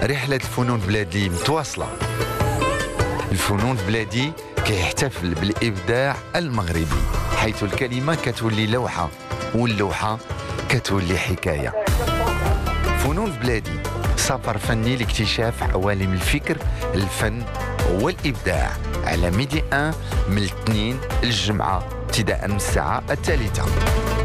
رحلة الفنون بلادي متواصلة. الفنون بلادي كيحتفل بالإبداع المغربي، حيث الكلمة كتولي لوحة واللوحة كتولي حكاية. فنون بلادي سفر فني لاكتشاف عوالم الفكر، الفن والإبداع، على ميدي 1 من الاثنين للجمعة ابتداء من الساعة 3.